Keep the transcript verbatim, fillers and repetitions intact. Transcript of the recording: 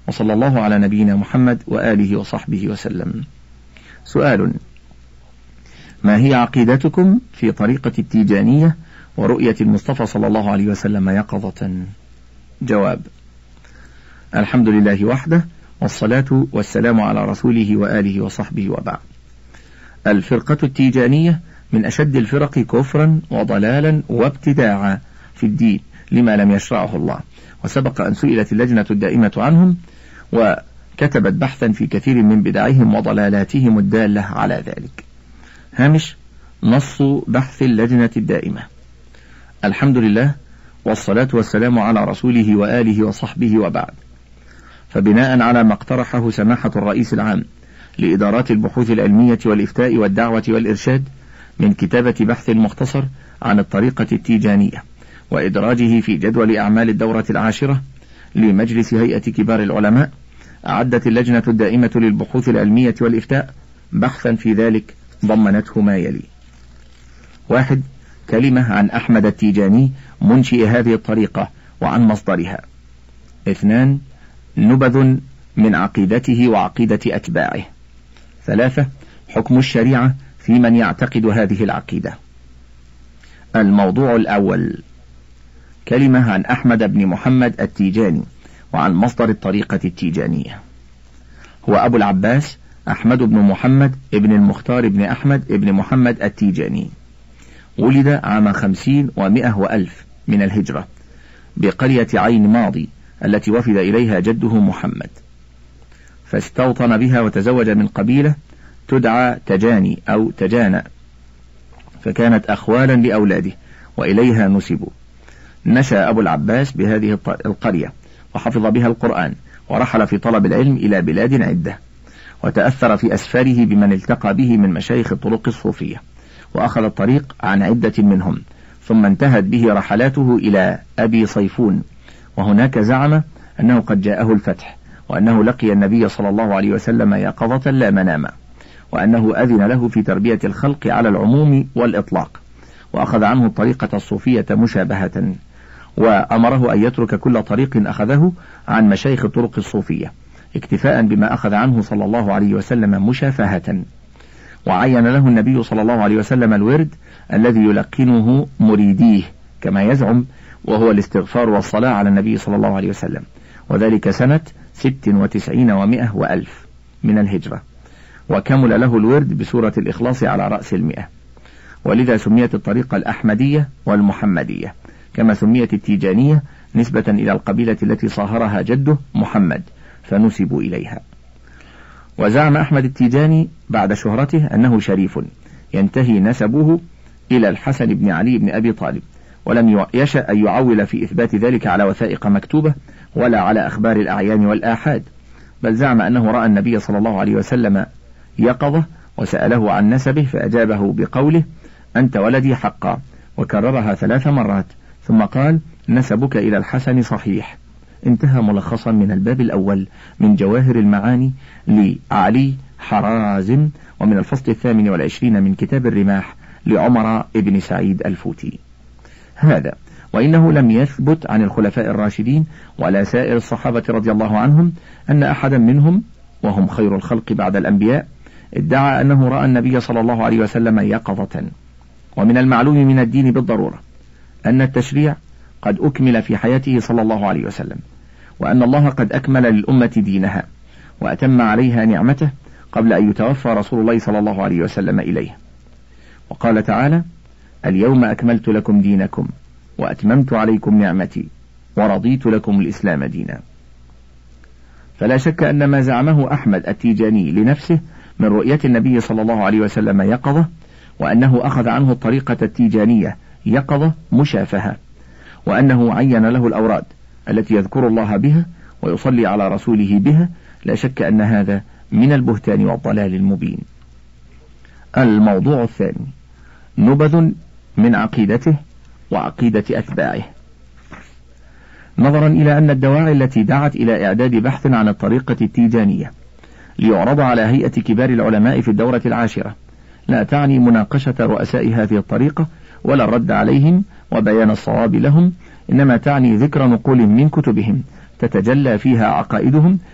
وصلى الله على نبينا محمد وآله وصحبه وسلم. سؤال: ما هي عقيدتكم في طريقة التيجانية ورؤية المصطفى صلى الله عليه وسلم يقظة؟ جواب: الحمد لله وحده، والصلاة والسلام على رسوله وآله وصحبه، وبعد. الفرقة التيجانية من أشد الفرق كفرا وضلالا وابتداعا في الدين لما لم يشرعه الله، وسبق أن سئلت اللجنة الدائمة عنهم وكتبت بحثا في كثير من بدعهم وضلالاتهم الدالة على ذلك. هامش نص بحث اللجنة الدائمة: الحمد لله والصلاة والسلام على رسوله وآله وصحبه، وبعد. فبناء على ما اقترحه سماحة الرئيس العام لإدارات البحوث العلمية والإفتاء والدعوة والإرشاد من كتابة بحث مختصر عن الطريقة التيجانية وإدراجه في جدول أعمال الدورة العاشرة لمجلس هيئة كبار العلماء، أعدت اللجنة الدائمة للبحوث العلمية والإفتاء بحثا في ذلك ضمنته ما يلي: واحد، كلمة عن أحمد التيجاني منشئ هذه الطريقة وعن مصدرها. اثنان، نبذ من عقيدته وعقيدة أتباعه. ثلاثة، حكم الشريعة في من يعتقد هذه العقيدة. الموضوع الأول: كلمة عن أحمد بن محمد التيجاني وعن مصدر الطريقة التيجانية. هو أبو العباس أحمد بن محمد ابن المختار بن أحمد ابن محمد التيجاني، ولد عام خمسين ومئة وألف من الهجرة بقرية عين ماضي التي وفد إليها جده محمد، فاستوطن بها وتزوج من قبيلة تدعى تجاني أو تجانى، فكانت أخوالا لأولاده وإليها نسبوا. نشأ أبو العباس بهذه القرية وحفظ بها القرآن، ورحل في طلب العلم إلى بلاد عدة، وتأثر في أسفاره بمن التقى به من مشايخ الطرق الصوفية، وأخذ الطريق عن عدة منهم، ثم انتهت به رحلاته إلى أبي صيفون، وهناك زعم أنه قد جاءه الفتح، وأنه لقي النبي صلى الله عليه وسلم يقظة لا مناما، وأنه أذن له في تربية الخلق على العموم والإطلاق، وأخذ عنه الطريقة الصوفية مشابهة، وأمره أن يترك كل طريق أخذه عن مشايخ الطرق الصوفية اكتفاء بما أخذ عنه صلى الله عليه وسلم مشافهة. وعين له النبي صلى الله عليه وسلم الورد الذي يلقنه مريديه كما يزعم، وهو الاستغفار والصلاة على النبي صلى الله عليه وسلم، وذلك سنة ست وتسعين ومئة وألف من الهجرة، وكمل له الورد بسورة الإخلاص على رأس المئة، ولذا سميت الطريقة الأحمدية والمحمدية، كما سميت التيجانية نسبة إلى القبيلة التي صاهرها جده محمد فنسبوا إليها. وزعم أحمد التيجاني بعد شهرته أنه شريف ينتهي نسبه إلى الحسن بن علي بن أبي طالب، ولم يشأ أن يعول في إثبات ذلك على وثائق مكتوبة ولا على أخبار الأعيان والآحاد، بل زعم أنه رأى النبي صلى الله عليه وسلم يقظة وسأله عن نسبه فأجابه بقوله: أنت ولدي حقا، وكررها ثلاث مرات، ثم قال: نسبك إلى الحسن صحيح. انتهى ملخصا من الباب الأول من جواهر المعاني لعلي حرازم، ومن الفصل الثامن والعشرين من كتاب الرماح لعمر ابن سعيد الفوتي. هذا وإنه لم يثبت عن الخلفاء الراشدين ولا سائر الصحابة رضي الله عنهم أن أحدا منهم، وهم خير الخلق بعد الأنبياء، ادعى أنه رأى النبي صلى الله عليه وسلم يقظة. ومن المعلوم من الدين بالضرورة أن التشريع قد أكمل في حياته صلى الله عليه وسلم، وأن الله قد أكمل للأمة دينها وأتم عليها نعمته قبل أن يتوفى رسول الله صلى الله عليه وسلم إليه. وقال تعالى: اليوم أكملت لكم دينكم وأتممت عليكم نعمتي ورضيت لكم الإسلام دينا. فلا شك أن ما زعمه أحمد التيجاني لنفسه من رؤية النبي صلى الله عليه وسلم يقظة، وأنه أخذ عنه الطريقة التيجانية يقظة مشافهة، وأنه عين له الأوراد التي يذكر الله بها ويصلي على رسوله بها، لا شك أن هذا من البهتان والضلال المبين. الموضوع الثاني: نبذ من عقيدته وعقيدة أتباعه. نظرا إلى أن الدواعي التي دعت إلى إعداد بحث عن الطريقة التيجانية ليعرض على هيئة كبار العلماء في الدورة العاشرة لا تعني مناقشة رؤساء هذه الطريقة ولا الرد عليهم وبيان الصواب لهم، إنما تعني ذكر نقول من كتبهم تتجلى فيها عقائدهم